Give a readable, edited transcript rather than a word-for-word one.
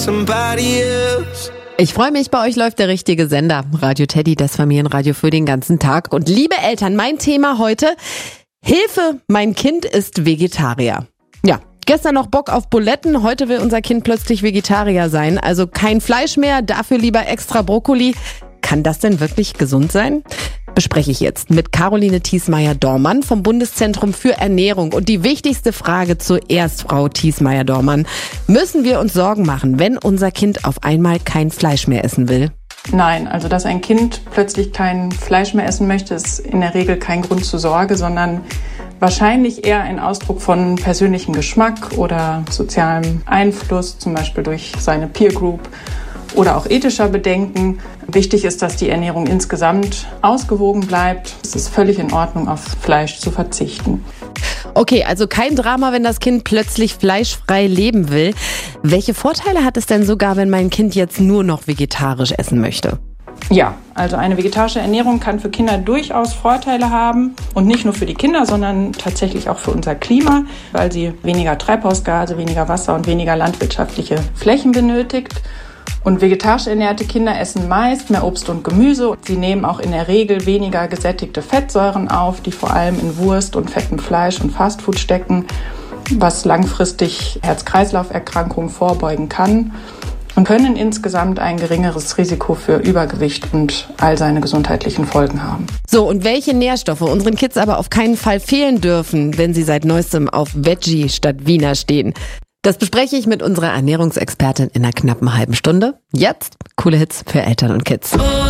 Ich freue mich, bei euch läuft der richtige Sender. Radio Teddy, das Familienradio für den ganzen Tag. Und liebe Eltern, mein Thema heute: Hilfe, mein Kind ist Vegetarier. Ja, gestern noch Bock auf Buletten, heute will unser Kind plötzlich Vegetarier sein. Also kein Fleisch mehr, dafür lieber extra Brokkoli. Kann das denn wirklich gesund sein? Bespreche ich jetzt mit Caroline Thiesmeier-Dormann vom Bundeszentrum für Ernährung. Und die wichtigste Frage zuerst, Frau Thiesmeier-Dormann: Müssen wir uns Sorgen machen, wenn unser Kind auf einmal kein Fleisch mehr essen will? Nein, also dass ein Kind plötzlich kein Fleisch mehr essen möchte, ist in der Regel kein Grund zur Sorge, sondern wahrscheinlich eher ein Ausdruck von persönlichem Geschmack oder sozialem Einfluss, zum Beispiel durch seine Peer Group oder auch ethischer Bedenken. Wichtig ist, dass die Ernährung insgesamt ausgewogen bleibt. Es ist völlig in Ordnung, auf Fleisch zu verzichten. Okay, also kein Drama, wenn das Kind plötzlich fleischfrei leben will. Welche Vorteile hat es denn sogar, wenn mein Kind jetzt nur noch vegetarisch essen möchte? Ja, also eine vegetarische Ernährung kann für Kinder durchaus Vorteile haben. Und nicht nur für die Kinder, sondern tatsächlich auch für unser Klima, weil sie weniger Treibhausgase, weniger Wasser und weniger landwirtschaftliche Flächen benötigt. Und vegetarisch ernährte Kinder essen meist mehr Obst und Gemüse. Sie nehmen auch in der Regel weniger gesättigte Fettsäuren auf, die vor allem in Wurst und fettem Fleisch und Fastfood stecken, was langfristig Herz-Kreislauf-Erkrankungen vorbeugen kann und können insgesamt ein geringeres Risiko für Übergewicht und all seine gesundheitlichen Folgen haben. So, und welche Nährstoffe unseren Kids aber auf keinen Fall fehlen dürfen, wenn sie seit neuestem auf Veggie statt Wiener stehen? Das bespreche ich mit unserer Ernährungsexpertin in einer knappen halben Stunde. Jetzt coole Hits für Eltern und Kids.